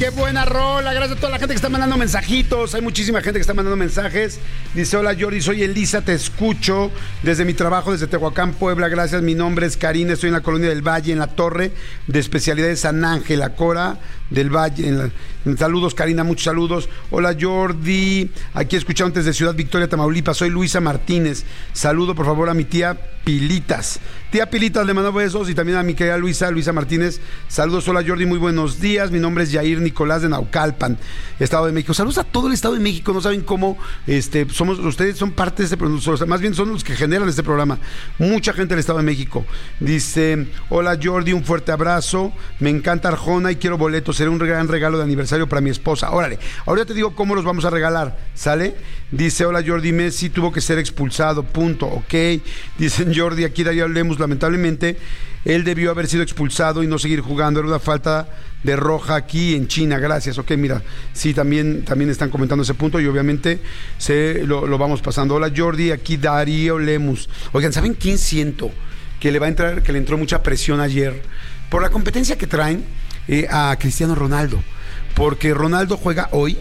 qué buena rola. Gracias a toda la gente que está mandando mensajitos. Hay muchísima gente que está mandando mensajes. Dice, hola Jordi, soy Elisa, te escucho desde mi trabajo, desde Tehuacán, Puebla. Gracias, mi nombre es Karina, estoy en la Colonia del Valle, en la Torre de Especialidades San Ángel, Cora del Valle. Saludos, Karina, muchos saludos. Hola Jordi, aquí escuchando desde Ciudad Victoria, Tamaulipas. Soy Luisa Martínez. Saludo por favor a mi tía Pilitas. Tía Pilitas, le mando besos, y también a mi querida Luisa Martínez. Saludos, hola Jordi, muy buenos días. Mi nombre es Yair Nicolás de Naucalpan, Estado de México. Saludos a todo el Estado de México. No saben cómo ustedes son parte de este programa, o sea, más bien son los que generan este programa. Mucha gente del Estado de México. Dice, hola Jordi, un fuerte abrazo. Me encanta Arjona y quiero boletos. Será un gran regalo de aniversario para mi esposa. Órale, ahora te digo cómo los vamos a regalar, ¿sale? Dice, hola Jordi, Messi tuvo que ser expulsado, punto, ok. Dicen, Jordi, aquí Darío Lemus, lamentablemente él debió haber sido expulsado y no seguir jugando, era una falta de roja aquí en China, gracias. Ok, mira, sí, también están comentando ese punto y obviamente lo vamos pasando. Hola Jordi, aquí Darío Lemus. Oigan, ¿saben quién siento que le va a entrar, que le entró mucha presión ayer por la competencia que traen a Cristiano Ronaldo? Porque Ronaldo juega hoy,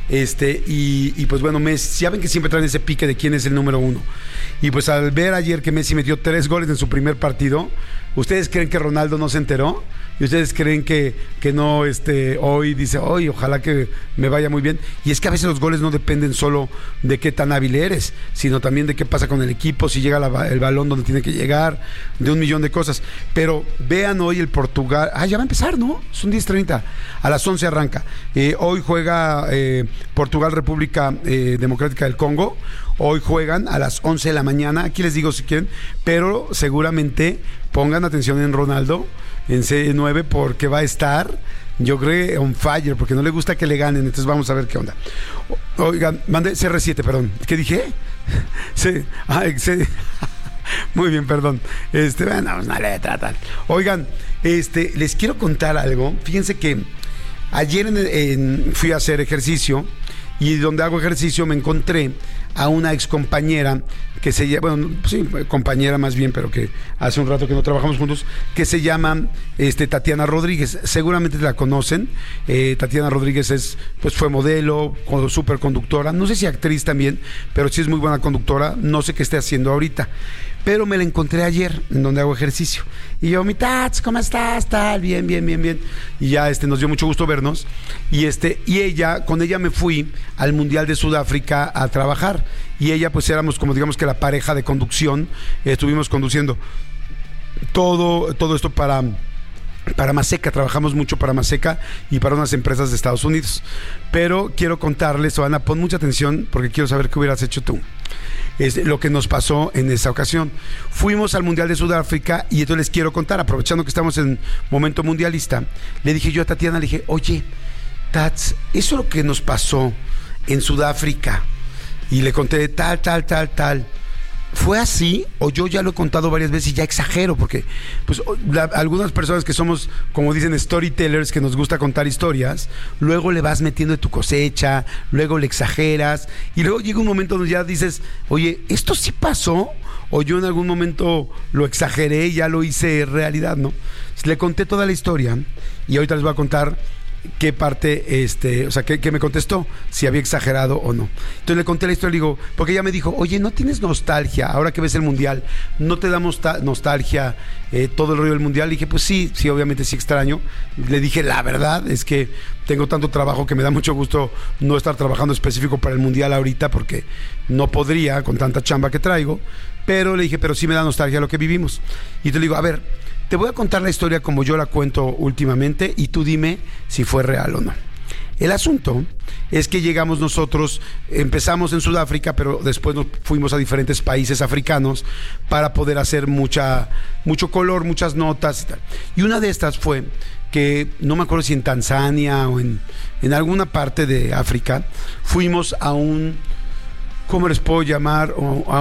y pues bueno, Messi, ya ven que siempre traen ese pique de quién es el número uno. Y pues al ver ayer que Messi metió 3 goles en su primer partido, ¿ustedes creen que Ronaldo no se enteró? ¿Y ustedes creen que no hoy dice, hoy ojalá que me vaya muy bien? Y es que a veces los goles no dependen solo de qué tan hábil eres, sino también de qué pasa con el equipo, si llega el balón donde tiene que llegar, de un millón de cosas. Pero vean hoy el Portugal, ya va a empezar, ¿no? Son 10:30, a las 11 arranca. Hoy juega Portugal, República Democrática del Congo. Hoy juegan a las 11 de la mañana, aquí les digo si quieren, pero seguramente pongan atención en Ronaldo, en C9, porque va a estar, yo creo, on fire, porque no le gusta que le ganen, entonces vamos a ver qué onda. Oigan, mandé CR7, perdón, ¿qué dije? Muy bien, perdón. Bueno, una letra tal. Oigan, les quiero contar algo. Fíjense que ayer fui a hacer ejercicio, y donde hago ejercicio me encontré a una ex compañera que se llama, bueno, sí, compañera más bien, pero que hace un rato que no trabajamos juntos, que se llama Tatiana Rodríguez. Seguramente la conocen. Tatiana Rodríguez fue modelo, súper conductora, no sé si actriz también, pero sí es muy buena conductora. No sé qué esté haciendo ahorita, pero me la encontré ayer en donde hago ejercicio. Y yo, mi Tats, ¿cómo estás? Tal, bien. Y ya nos dio mucho gusto vernos. Y con ella me fui al Mundial de Sudáfrica a trabajar. Y ella, pues éramos como digamos que la pareja de conducción. Estuvimos conduciendo todo esto para Maseca. Trabajamos mucho para Maseca y para unas empresas de Estados Unidos. Pero quiero contarles, Ana, pon mucha atención porque quiero saber qué hubieras hecho tú. Es lo que nos pasó en esa ocasión. Fuimos al Mundial de Sudáfrica y entonces les quiero contar, aprovechando que estamos en momento mundialista, le dije yo a Tatiana, le dije, oye, Tats, eso es lo que nos pasó en Sudáfrica. Y le conté tal. ¿Fue así o yo ya lo he contado varias veces y ya exagero? Porque pues algunas personas que somos, como dicen, storytellers, que nos gusta contar historias, luego le vas metiendo de tu cosecha, luego le exageras y luego llega un momento donde ya dices, oye, ¿esto sí pasó? O yo en algún momento lo exageré y ya lo hice realidad, ¿no? Le conté toda la historia y ahorita les voy a contar qué parte, qué me contestó, si había exagerado o no. Entonces le conté la historia, le digo, porque ella me dijo, oye, ¿no tienes nostalgia ahora que ves el Mundial? ¿No te da nostalgia todo el rollo del Mundial? Le dije, pues sí, obviamente sí extraño. Le dije, la verdad es que tengo tanto trabajo que me da mucho gusto no estar trabajando específico para el Mundial ahorita, porque no podría con tanta chamba que traigo. Pero le dije, pero sí me da nostalgia lo que vivimos. Y te digo, a ver, te voy a contar la historia como yo la cuento últimamente y tú dime si fue real o no. El asunto es que llegamos nosotros, empezamos en Sudáfrica, pero después nos fuimos a diferentes países africanos para poder hacer mucho color, muchas notas y tal. Y una de estas fue que, no me acuerdo si en Tanzania o en alguna parte de África, fuimos a un, ¿cómo les puedo llamar? A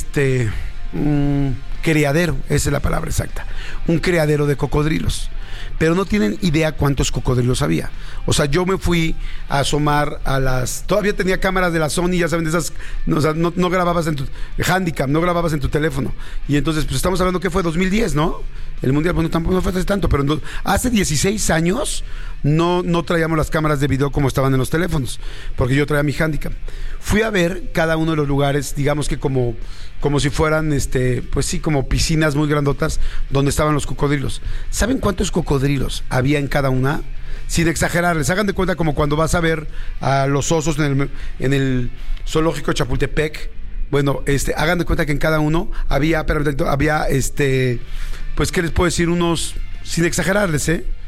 un criadero, esa es la palabra exacta, un criadero de cocodrilos, pero no tienen idea cuántos cocodrilos había. O sea, yo me fui a asomar todavía tenía cámaras de la Sony, ya saben, de esas, no grababas en tu handicap, no grababas en tu teléfono, y entonces pues estamos hablando que fue 2010, ¿no? el mundial, bueno, tampoco no fue hace tanto, pero hace 16 años no traíamos las cámaras de video como estaban en los teléfonos, porque yo traía mi Handicam. Fui a ver cada uno de los lugares, digamos que como si fueran, pues sí, como piscinas muy grandotas donde estaban los cocodrilos. ¿Saben cuántos cocodrilos había en cada una? Sin exagerarles, hagan de cuenta como cuando vas a ver a los osos en el zoológico de Chapultepec. Bueno, hagan de cuenta que en cada uno había, pues, ¿qué les puedo decir? Sin exagerarles,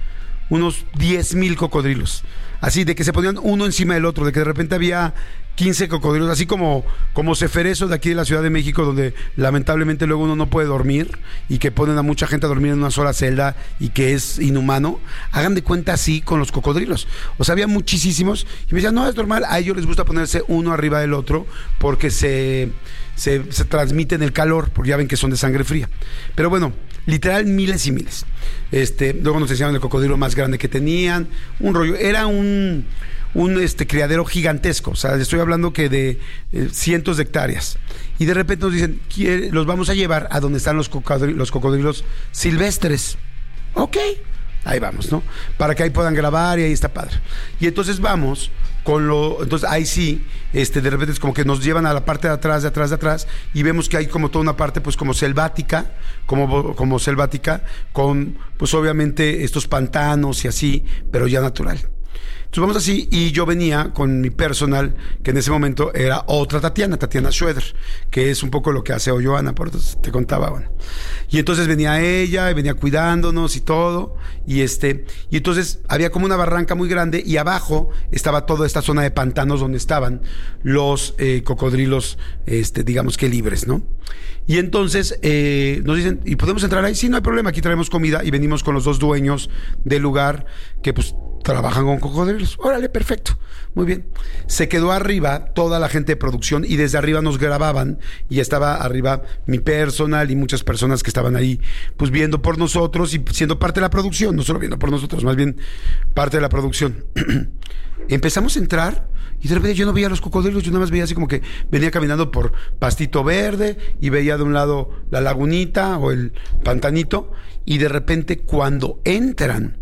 unos 10,000 cocodrilos. Así, de que se ponían uno encima del otro, de que de repente había 15 cocodrilos, así como Ceferezo de aquí de la Ciudad de México, donde lamentablemente luego uno no puede dormir y que ponen a mucha gente a dormir en una sola celda y que es inhumano. Hagan de cuenta así con los cocodrilos. O sea, había muchísimos y me decían, no, es normal, a ellos les gusta ponerse uno arriba del otro porque se transmiten el calor, porque ya ven que son de sangre fría. Pero bueno, literal miles y miles. Luego nos enseñaron el cocodrilo más grande que tenían, un rollo, era un criadero gigantesco, o sea, estoy hablando que de cientos de hectáreas. Y de repente nos dicen, los vamos a llevar a donde están los cocodrilos silvestres. Ok, ahí vamos, ¿no? Para que ahí puedan grabar y ahí está padre. Y entonces vamos entonces ahí sí, de repente es como que nos llevan a la parte de atrás, y vemos que hay como toda una parte, pues como selvática, como selvática, con pues obviamente estos pantanos y así, pero ya natural. Entonces vamos así, y yo venía con mi personal, que en ese momento era otra Tatiana Schroeder, que es un poco lo que hace hoy Joana, por eso te contaba, bueno. Y entonces venía ella, y venía cuidándonos y todo, y entonces había como una barranca muy grande, y abajo estaba toda esta zona de pantanos donde estaban los cocodrilos, digamos que libres, ¿no? Y entonces nos dicen, ¿y podemos entrar ahí? Sí, no hay problema, aquí traemos comida, y venimos con los dos dueños del lugar, que pues trabajan con cocodrilos. Órale, perfecto. Muy bien. Se quedó arriba toda la gente de producción y desde arriba nos grababan y estaba arriba mi personal y muchas personas que estaban ahí pues viendo por nosotros y siendo parte de la producción, no solo viendo por nosotros, más bien parte de la producción. Empezamos a entrar y de repente yo no veía a los cocodrilos, yo nada más veía así como que venía caminando por pastito verde y veía de un lado la lagunita o el pantanito, y de repente cuando entran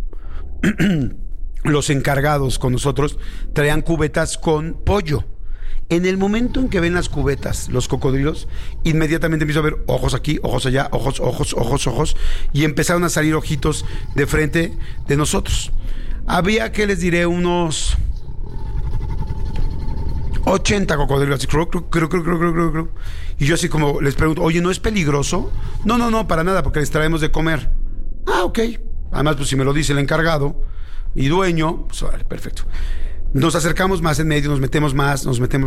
los encargados con nosotros, traían cubetas con pollo. En el momento en que ven las cubetas, los cocodrilos, inmediatamente empiezo a ver ojos aquí, ojos allá, ojos, y empezaron a salir ojitos de frente de nosotros. Había, que les diré, unos 80 cocodrilos, así, creo. Y yo así como les pregunto, oye, ¿no es peligroso? No, para nada, porque les traemos de comer. Ah, ok. Además, pues si me lo dice el encargado y dueño, pues vale, perfecto. Nos acercamos más en medio, nos metemos más.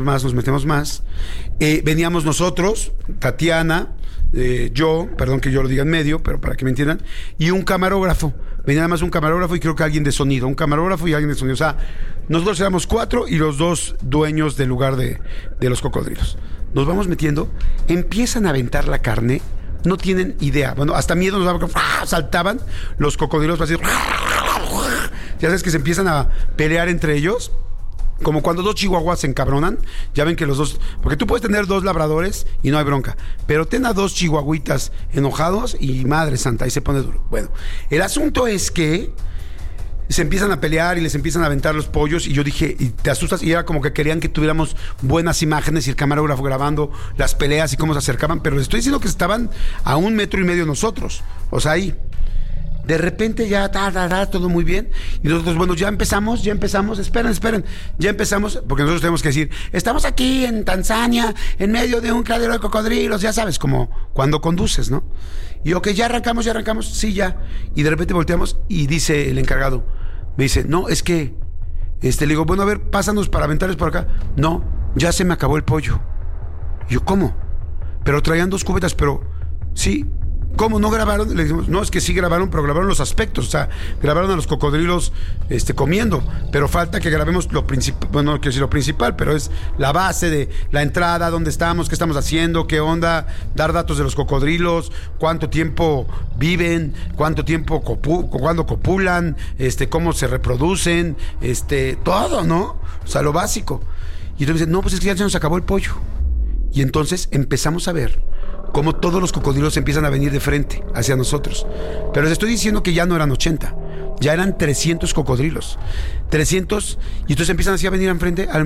Veníamos nosotros, Tatiana, yo, perdón que yo lo diga en medio, pero para que me entiendan, y un camarógrafo. Venía nada más un camarógrafo y creo que alguien de sonido. Un camarógrafo y alguien de sonido. O sea, nosotros éramos 4 y los 2 dueños del lugar de los cocodrilos. Nos vamos metiendo, empiezan a aventar la carne, no tienen idea. Bueno, hasta miedo nos daba, saltaban los cocodrilos así. Ya sabes que se empiezan a pelear entre ellos, como cuando dos chihuahuas se encabronan. Ya ven que los dos, porque tú puedes tener 2 labradores y no hay bronca, pero ten a 2 chihuahuitas enojados y madre santa, ahí se pone duro. Bueno, el asunto es que se empiezan a pelear y les empiezan a aventar los pollos, y yo dije, y te asustas, y era como que querían que tuviéramos buenas imágenes y el camarógrafo grabando las peleas y cómo se acercaban, pero les estoy diciendo que estaban a 1,5 metros de nosotros, o sea, ahí. De repente ya, todo muy bien. Y nosotros, bueno, ya empezamos, esperen. Ya empezamos, porque nosotros tenemos que decir, estamos aquí en Tanzania, en medio de un criadero de cocodrilos, ya sabes, como cuando conduces, ¿no? Y ok, ya arrancamos, sí, ya. Y de repente volteamos y dice el encargado, me dice, no, es que, le digo, bueno, a ver, pásanos para aventarles por acá. No, ya se me acabó el pollo. Y yo, ¿cómo? Pero traían 2 cubetas, pero, sí. ¿Cómo no grabaron? Le dijimos, no, es que sí grabaron, pero grabaron los aspectos, o sea, grabaron a los cocodrilos comiendo, pero falta que grabemos lo principal, bueno, no quiero decir lo principal, pero es la base de la entrada, dónde estamos, qué estamos haciendo, qué onda, dar datos de los cocodrilos, cuánto tiempo viven, cuánto tiempo cuándo copulan, cómo se reproducen, todo, ¿no? O sea, lo básico. Y entonces dicen, no, pues es que ya se nos acabó el pollo. Y entonces empezamos a ver como todos los cocodrilos empiezan a venir de frente hacia nosotros. Pero les estoy diciendo que ya no eran 80, ya eran 300 cocodrilos. 300, y entonces empiezan así a venir al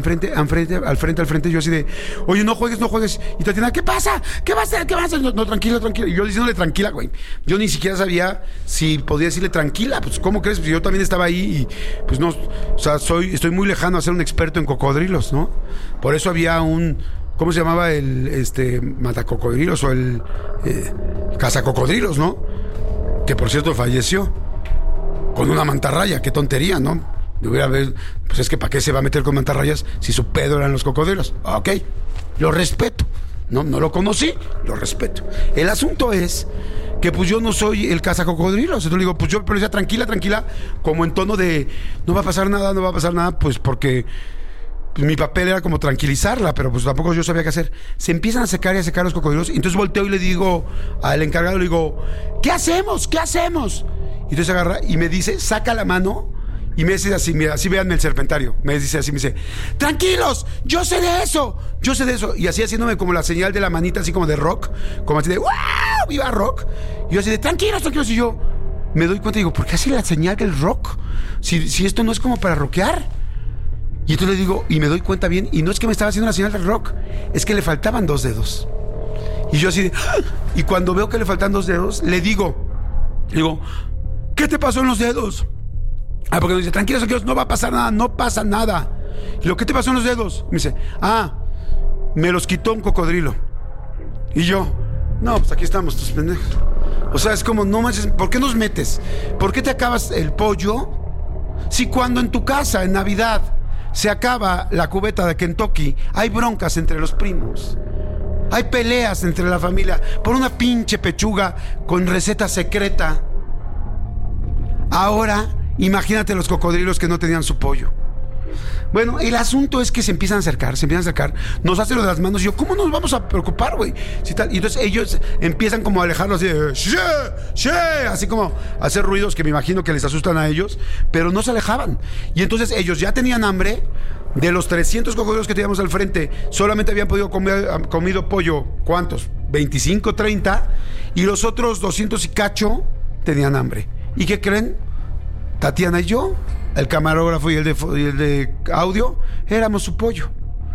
frente. Yo así de, oye, no juegues. Y Tatiana, ¿qué pasa? ¿Qué va a hacer? No, tranquila. Y yo diciéndole tranquila, güey. Yo ni siquiera sabía si podía decirle tranquila. Pues, ¿cómo crees? Pues yo también estaba ahí y, pues no, o sea, estoy muy lejano a ser un experto en cocodrilos, ¿no? Por eso había ¿cómo se llamaba matacocodrilos o el cazacocodrilos, ¿no? Que por cierto falleció con una mantarraya, qué tontería, ¿no? Pues es que ¿para qué se va a meter con mantarrayas si su pedo eran los cocodrilos? Ok, lo respeto. No lo conocí, lo respeto. El asunto es que pues yo no soy el cazacocodrilos. Entonces le digo, pues yo pero decía tranquila, como en tono de no va a pasar nada, pues porque pues mi papel era como tranquilizarla, pero pues tampoco yo sabía qué hacer. Se empiezan a secar los cocodrilos, y entonces volteo y le digo al encargado, le digo, ¿qué hacemos? Y entonces agarra y me dice, saca la mano y me dice así, mira, así véanme el serpentario. Me dice, tranquilos, yo sé de eso. Y así haciéndome como la señal de la manita, así como de rock, como así de, ¡wow! ¡Viva rock! Y yo así de, tranquilos. Y yo me doy cuenta y digo, ¿por qué hace la señal del rock? Si esto no es como para rockear. Y entonces le digo, y me doy cuenta bien, y no es que me estaba haciendo la señal del rock, es que le faltaban 2 dedos. Y yo así de, ¡ah! Y cuando veo que le faltan 2 dedos, le digo, ¿qué te pasó en los dedos? Porque me dice, tranquilos, no va a pasar nada, no pasa nada. Y lo, ¿qué te pasó en los dedos? Me dice, me los quitó un cocodrilo. Y yo, no, pues aquí estamos, tus pendejos. O sea, es como, no manches, ¿por qué nos metes? ¿Por qué te acabas el pollo? Si cuando en tu casa, en Navidad, se acaba la cubeta de Kentucky, hay broncas entre los primos. Hay peleas entre la familia por una pinche pechuga con receta secreta. Ahora, imagínate los cocodrilos que no tenían su pollo. Bueno, el asunto es que se empiezan a acercar, nos hacen lo de las manos, y yo, ¿cómo nos vamos a preocupar, güey? Y entonces ellos empiezan como a alejarlo así de, ¡She! Así como a hacer ruidos que me imagino que les asustan a ellos, pero no se alejaban. Y entonces ellos ya tenían hambre. De los 300 cocodrilos que teníamos al frente, solamente habían comido pollo, ¿cuántos? 25, 30, y los otros 200 y cacho tenían hambre. ¿Y qué creen? Tatiana y yo, el camarógrafo y el de audio, éramos su pollo.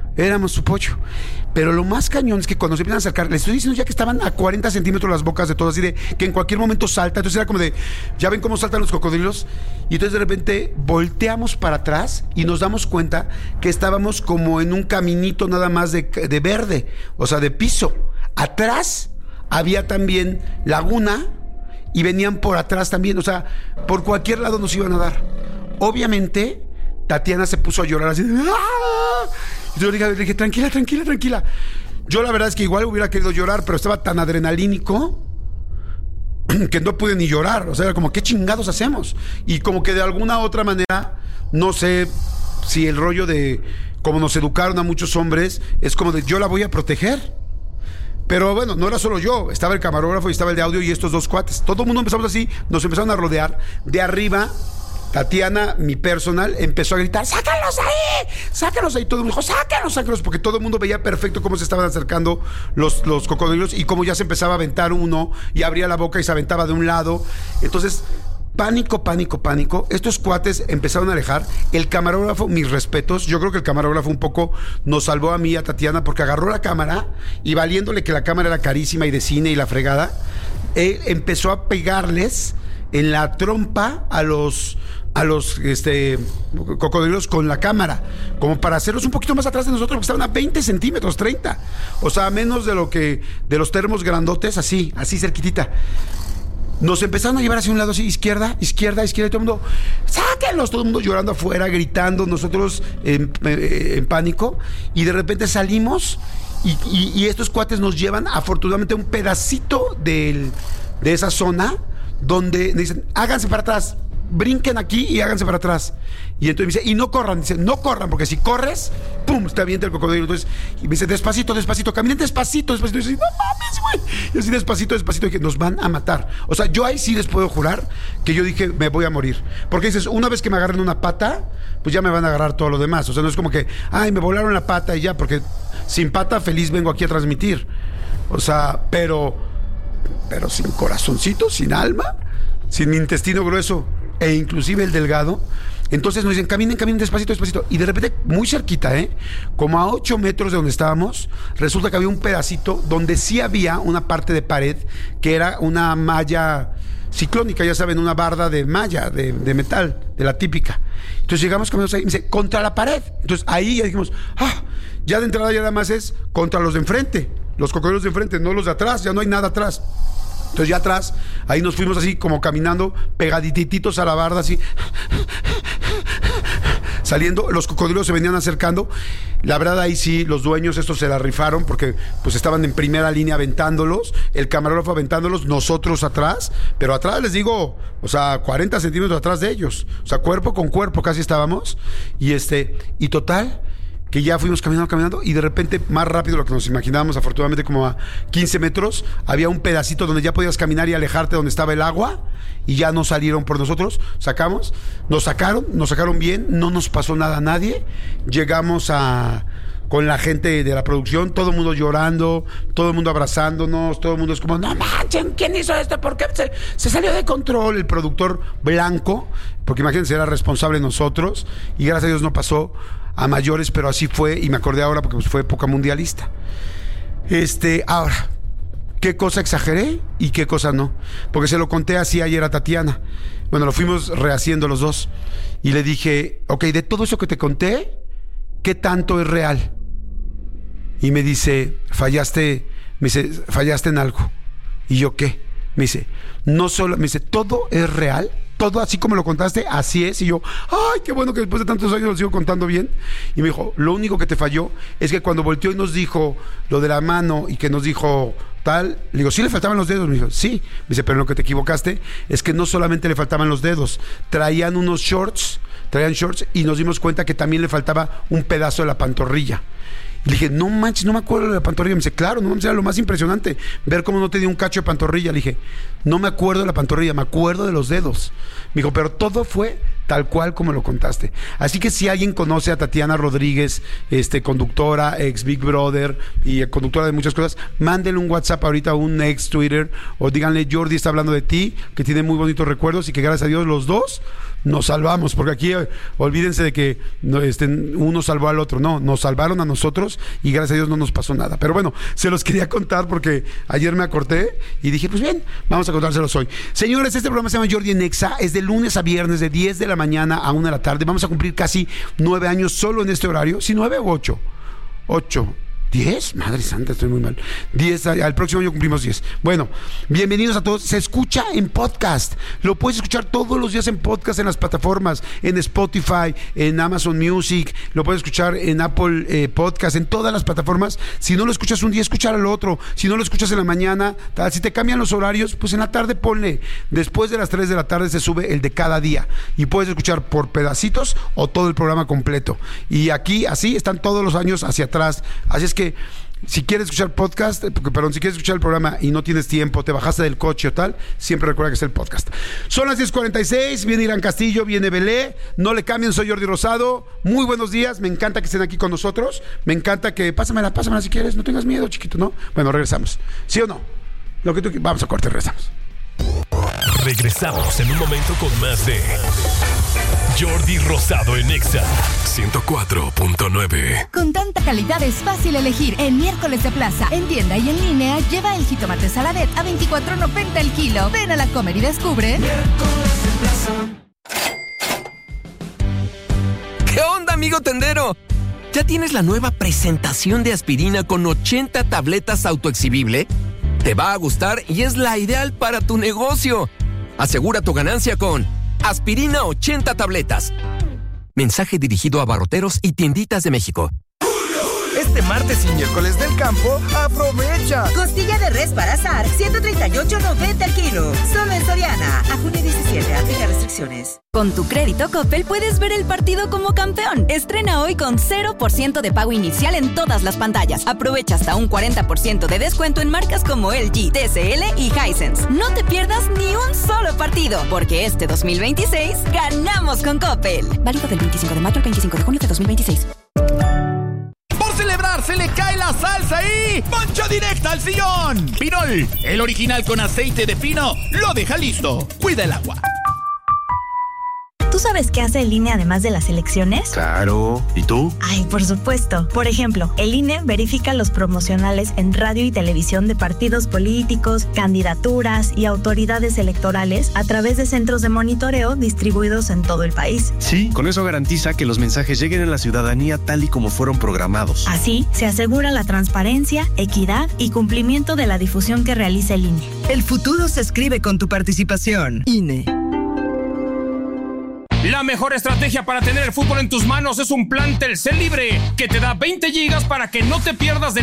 Pero lo más cañón es que cuando se empiezan a acercar, les estoy diciendo ya que estaban a 40 centímetros las bocas de todos, así de que en cualquier momento salta. Entonces era como de, ya ven cómo saltan los cocodrilos. Y entonces de repente volteamos para atrás y nos damos cuenta que estábamos como en un caminito nada más de verde, o sea, de piso. Atrás había también laguna y venían por atrás también, o sea, por cualquier lado nos iban a dar. Obviamente, Tatiana se puso a llorar así de, ¡ah! Y yo le dije, tranquila. Yo la verdad es que igual hubiera querido llorar, pero estaba tan adrenalínico que no pude ni llorar. O sea, era como, ¿qué chingados hacemos? Y como que de alguna otra manera, no sé si el rollo de como nos educaron a muchos hombres, es como de, yo la voy a proteger. Pero bueno, no era solo yo, estaba el camarógrafo y estaba el de audio y estos 2 cuates. Todo el mundo empezamos así, nos empezaron a rodear. De arriba, Tatiana, mi personal, empezó a gritar, ¡sácalos ahí! Todo el mundo dijo, sácalos, porque todo el mundo veía perfecto cómo se estaban acercando los cocodrilos y cómo ya se empezaba a aventar uno y abría la boca y se aventaba de un lado. Entonces, pánico. Estos cuates empezaron a alejar. El camarógrafo, mis respetos, yo creo que el camarógrafo un poco nos salvó a mí y a Tatiana, porque agarró la cámara y valiéndole que la cámara era carísima y de cine y la fregada, él empezó a pegarles en la trompa a los cocodrilos con la cámara, como para hacerlos un poquito más atrás de nosotros, porque estaban a 20 centímetros, 30, o sea, menos de de los termos grandotes, así cerquitita. Nos empezaron a llevar hacia un lado así, izquierda, y todo el mundo, ¡sáquenlos! Todo el mundo llorando afuera, gritando, nosotros en pánico, y de repente salimos, y estos cuates nos llevan, afortunadamente, a un pedacito de esa zona, donde dicen, háganse para atrás, brinquen aquí y háganse para atrás. Y entonces me dice, y no corran, porque si corres, ¡pum!, te avienta el cocodrilo. Entonces, y me dice, despacito, caminen despacito. Y yo dice, no mames, güey. Y así despacito, y que nos van a matar. O sea, yo ahí sí les puedo jurar que yo dije, me voy a morir. Porque dices, una vez que me agarren una pata, pues ya me van a agarrar todo lo demás. O sea, no es como que, ay, me volaron la pata y ya, porque sin pata feliz vengo aquí a transmitir. O sea, pero sin corazoncito, sin alma, sin mi intestino grueso e inclusive el delgado. Entonces nos dicen, caminen despacito. Y de repente, muy cerquita, como a 8 metros de donde estábamos, resulta que había un pedacito donde sí había una parte de pared que era una malla ciclónica, ya saben, una barda de malla, de metal, de la típica. Entonces llegamos caminando ahí y me dice, contra la pared. Entonces ahí ya dijimos, ya de entrada ya nada más es contra los de enfrente, los cocodrilos de enfrente, no los de atrás, ya no hay nada atrás. Entonces ya atrás, ahí nos fuimos así como caminando, pegadititos a la barda, así, saliendo, los cocodrilos se venían acercando. La verdad ahí sí, los dueños estos se la rifaron porque pues estaban en primera línea aventándolos, el camarógrafo aventándolos, nosotros atrás, pero atrás les digo, o sea, 40 centímetros atrás de ellos, o sea, cuerpo con cuerpo casi estábamos, y total, que ya fuimos caminando y de repente, más rápido de lo que nos imaginábamos, afortunadamente como a 15 metros, había un pedacito donde ya podías caminar y alejarte donde estaba el agua y ya no salieron por nosotros, nos sacaron bien, no nos pasó nada a nadie, llegamos con la gente de la producción, todo el mundo llorando, todo el mundo abrazándonos, todo el mundo es como, no manchen, ¿quién hizo esto? ¿Por qué se salió de control? El productor blanco, porque imagínense, era responsable de nosotros y gracias a Dios no pasó a mayores, pero así fue, y me acordé ahora porque pues, fue época mundialista. Ahora, ¿qué cosa exageré y qué cosa no? Porque se lo conté así ayer a Tatiana. Bueno, lo fuimos rehaciendo los dos. Y le dije, ok, de todo eso que te conté, ¿qué tanto es real? Y me dice, fallaste en algo. ¿Y yo qué? Me dice, todo es real. Todo así como lo contaste, así es. Y yo, ay, qué bueno que después de tantos años lo sigo contando bien. Y me dijo, lo único que te falló es que cuando volteó y nos dijo lo de la mano y que nos dijo tal, le digo, ¿sí le faltaban los dedos? Me dijo, sí. Me dice, pero lo que te equivocaste es que no solamente le faltaban los dedos, traían shorts y nos dimos cuenta que también le faltaba un pedazo de la pantorrilla. Y le dije, no manches, no me acuerdo de la pantorrilla. Me dice, claro, no manches, era lo más impresionante, ver cómo no tenía un cacho de pantorrilla. Le dije, no me acuerdo de la pantorrilla, me acuerdo de los dedos. Me dijo, pero todo fue tal cual como lo contaste. Así que si alguien conoce a Tatiana Rodríguez, conductora, ex Big Brother y conductora de muchas cosas, mándenle un WhatsApp ahorita, un ex Twitter, o díganle, Jordi está hablando de ti, que tiene muy bonitos recuerdos y que gracias a Dios los dos nos salvamos, porque aquí olvídense de que uno salvó al otro, no, nos salvaron a nosotros y gracias a Dios no nos pasó nada. Pero bueno, se los quería contar porque ayer me acordé y dije, pues bien, vamos a contárselos hoy. Señores, este programa se llama Jordi en Exa, es de lunes a viernes de 10 de la mañana a 1 de la tarde. Vamos a cumplir casi 9 años solo en este horario, si 9 o 8, 10, madre santa, estoy muy mal. 10, al próximo año cumplimos 10. Bueno, bienvenidos a todos. Se escucha en podcast. Lo puedes escuchar todos los días en podcast en las plataformas, en Spotify, en Amazon Music. Lo puedes escuchar en Apple Podcast, en todas las plataformas. Si no lo escuchas un día, escúchalo al otro. Si no lo escuchas en la mañana, si te cambian los horarios, pues en la tarde ponle. Después de las 3 de la tarde se sube el de cada día. Y puedes escuchar por pedacitos o todo el programa completo. Y aquí, así, están todos los años hacia atrás. Así es que si quieres escuchar podcast, si quieres escuchar el programa y no tienes tiempo, te bajaste del coche o tal, siempre recuerda que es el podcast. Son las 10:46, viene Irán Castillo, viene Belé, no le cambien, soy Jordi Rosado. Muy buenos días, me encanta que estén aquí con nosotros, me encanta que, pásamela si quieres, no tengas miedo, chiquito, ¿no? Bueno, regresamos, ¿sí o no? Lo que tú, vamos a corte, regresamos. Regresamos en un momento con más de Jordi Rosado en Exa 104.9. Con tanta calidad es fácil elegir. En Miércoles de Plaza, en tienda y en línea, lleva el jitomate Saladet a $24.90 el kilo. Ven a la Comer y descubre. Miércoles de Plaza. ¿Qué onda, amigo tendero? ¿Ya tienes la nueva presentación de aspirina con 80 tabletas autoexhibible? Te va a gustar y es la ideal para tu negocio. Asegura tu ganancia con Aspirina 80 tabletas. Mensaje dirigido a barroteros y tienditas de México. Este martes y miércoles del campo, aprovecha. Costilla de res para asar, $138.90 el kilo. Solo en Soriana. A junio 17, aplica restricciones. Con tu crédito Coppel puedes ver el partido como campeón. Estrena hoy con 0% de pago inicial en todas las pantallas. Aprovecha hasta un 40% de descuento en marcas como LG, TCL y Hisense. No te pierdas ni un solo partido, porque este 2026 ganamos con Coppel. Válido del 25 de mayo al 25 de junio de 2026. Por celebrar, se le cae la salsa descansa ahí! ¡Poncho directa al sillón! Pinol, el original con aceite de pino, lo deja listo. Cuida el agua. ¿Tú sabes qué hace el INE además de las elecciones? Claro. ¿Y tú? Ay, por supuesto. Por ejemplo, el INE verifica los promocionales en radio y televisión de partidos políticos, candidaturas y autoridades electorales a través de centros de monitoreo distribuidos en todo el país. Sí, con eso garantiza que los mensajes lleguen a la ciudadanía tal y como fueron programados. Así, se asegura la transparencia, equidad y cumplimiento de la difusión que realiza el INE. El futuro se escribe con tu participación. INE. La mejor estrategia para tener el fútbol en tus manos es un plan Telcel Libre que te da 20 gigas para que no te pierdas de